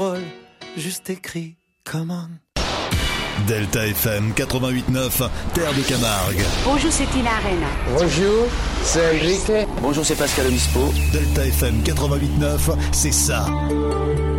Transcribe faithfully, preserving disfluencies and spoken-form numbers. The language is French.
drôle, juste écrit, come on. Delta F M quatre-vingt-huit neuf, Terre de Camargue. Bonjour, c'est Tina Arena. Bonjour, c'est Enrique. Bonjour, c'est Pascal Obispo. Delta F M quatre-vingt-huit neuf, c'est ça.